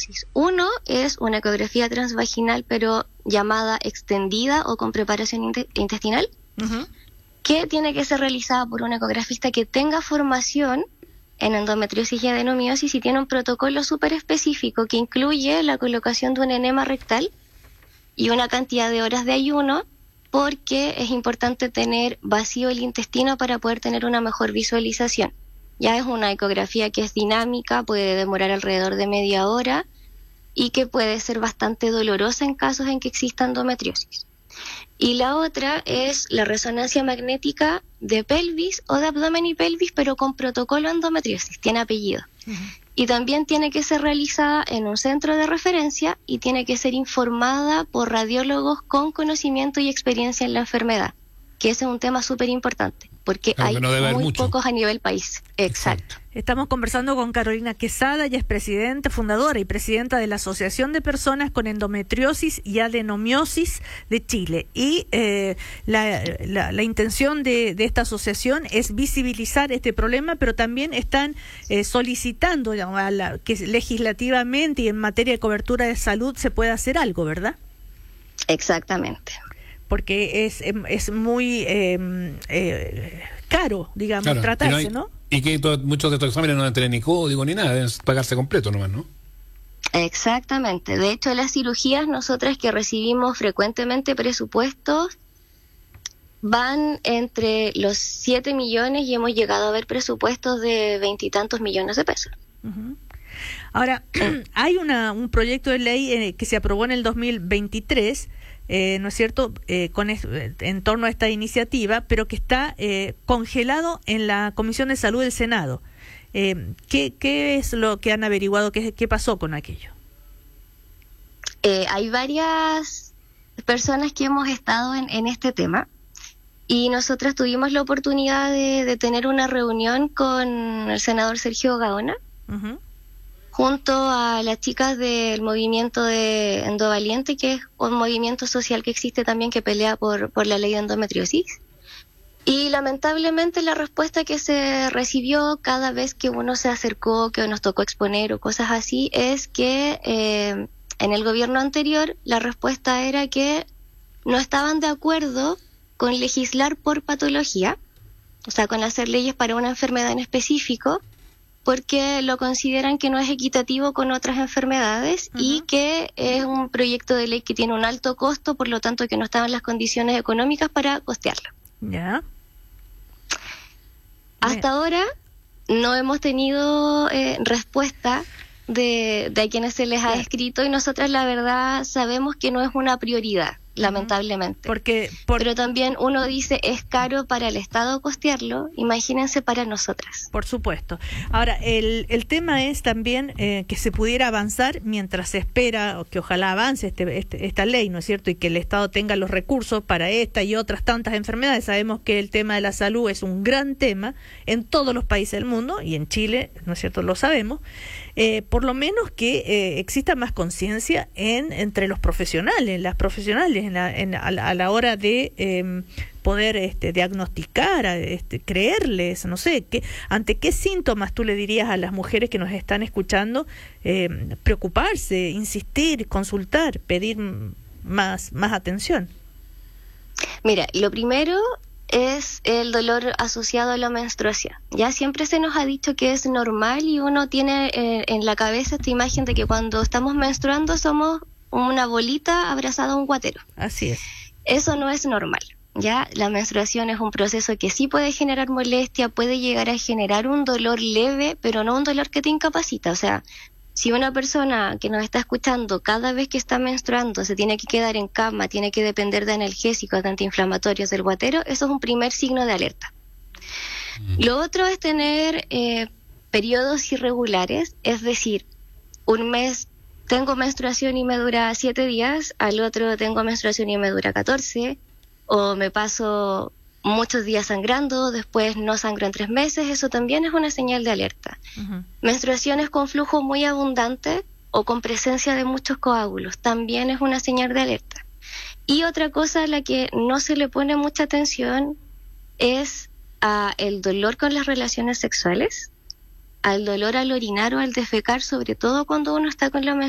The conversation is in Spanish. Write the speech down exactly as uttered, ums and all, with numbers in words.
endometriosis. Uno es una ecografía transvaginal, pero llamada extendida o con preparación int- intestinal, uh-huh. que tiene que ser realizada por un ecografista que tenga formación en endometriosis y adenomiosis y tiene un protocolo súper específico que incluye la colocación de un enema rectal y una cantidad de horas de ayuno, porque es importante tener vacío el intestino para poder tener una mejor visualización. Ya es una ecografía que es dinámica, puede demorar alrededor de media hora y que puede ser bastante dolorosa en casos en que exista endometriosis. Y la otra es la resonancia magnética de pelvis o de abdomen y pelvis, pero con protocolo endometriosis, tiene apellido. Uh-huh. Y también tiene que ser realizada en un centro de referencia y tiene que ser informada por radiólogos con conocimiento y experiencia en la enfermedad, que ese es un tema súper importante, porque claro, hay no muy pocos a nivel país. Exacto. Estamos conversando con Carolina Quesada, ella es presidenta, fundadora y presidenta de la Asociación de Personas con Endometriosis y Adenomiosis de Chile. Y eh, la, la, la intención de, de esta asociación es visibilizar este problema, pero también están eh, solicitando digamos, a la, que legislativamente y en materia de cobertura de salud se pueda hacer algo, ¿verdad? Exactamente. Porque es, es muy eh, eh, caro, digamos, claro, tratarse, hay, ¿no? Y que to, muchos de estos exámenes no deben tener ni código ni nada, deben pagarse completo nomás, ¿no? Exactamente. De hecho, las cirugías, nosotras que recibimos frecuentemente presupuestos, van entre los siete millones y hemos llegado a ver presupuestos de veintitantos millones de pesos. Uh-huh. Ahora, hay una, un proyecto de ley eh, que se aprobó en el dos mil veintitrés, Eh, ¿no es cierto?, eh, con es, en torno a esta iniciativa, pero que está eh, congelado en la Comisión de Salud del Senado. Eh, ¿qué, ¿Qué es lo que han averiguado? ¿Qué, qué pasó con aquello? Eh, hay varias personas que hemos estado en, en este tema y nosotras tuvimos la oportunidad de, de tener una reunión con el senador Sergio Gaona, uh-huh. junto a las chicas del movimiento de Endovaliente, que es un movimiento social que existe también que pelea por, por la ley de endometriosis. Y lamentablemente la respuesta que se recibió cada vez que uno se acercó, que nos tocó exponer o cosas así, es que eh, en el gobierno anterior la respuesta era que no estaban de acuerdo con legislar por patología, o sea, con hacer leyes para una enfermedad en específico, porque lo consideran que no es equitativo con otras enfermedades uh-huh. y que es un proyecto de ley que tiene un alto costo, por lo tanto que no estaban las condiciones económicas para costearlo. Ya. Yeah. Hasta yeah. ahora no hemos tenido eh, respuesta de, de a quienes se les yeah. ha escrito y nosotras la verdad sabemos que no es una prioridad. Lamentablemente. Porque, por... Pero también uno dice, es caro para el Estado costearlo, imagínense para nosotras. Por supuesto. Ahora, el, el tema es también eh, que se pudiera avanzar mientras se espera, o que ojalá avance este, este, esta ley, ¿no es cierto? Y que el Estado tenga los recursos para esta y otras tantas enfermedades. Sabemos que el tema de la salud es un gran tema en todos los países del mundo, y en Chile, ¿no es cierto?, lo sabemos. Eh, por lo menos que eh, exista más conciencia en entre los profesionales, las profesionales, en la, en, a, la, a la hora de eh, poder este, diagnosticar, este, creerles, no sé, ¿qué, ante qué síntomas tú le dirías a las mujeres que nos están escuchando eh, preocuparse, insistir, consultar, pedir más, más atención? Mira, lo primero es el dolor asociado a la menstruación. Ya siempre se nos ha dicho que es normal y uno tiene eh, en la cabeza esta imagen de que cuando estamos menstruando somos una bolita abrazada a un guatero. Así es. Eso no es normal. Ya la menstruación es un proceso que sí puede generar molestia, puede llegar a generar un dolor leve, pero no un dolor que te incapacita. O sea, si una persona que nos está escuchando cada vez que está menstruando se tiene que quedar en cama, tiene que depender de analgésicos, de antiinflamatorios del guatero, eso es un primer signo de alerta. Mm. Lo otro es tener eh, periodos irregulares, es decir, un mes tengo menstruación y me dura siete días, al otro tengo menstruación y me dura catorce, o me paso muchos días sangrando, después no sangro en tres meses, eso también es una señal de alerta. Uh-huh. Menstruaciones con flujo muy abundante o con presencia de muchos coágulos, también es una señal de alerta. Y otra cosa a la que no se le pone mucha atención es a el dolor con las relaciones sexuales, al dolor al orinar o al defecar, sobre todo cuando uno está con la menstruación